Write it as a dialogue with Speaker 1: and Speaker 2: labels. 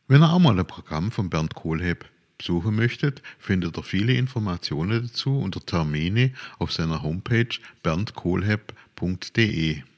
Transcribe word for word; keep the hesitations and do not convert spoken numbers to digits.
Speaker 1: Wenn ihr auch mal ein Programm von Bernd Kohlhepp besuchen möchtet, findet ihr viele Informationen dazu unter Termine auf seiner Homepage bernd kohlhepp punkt de.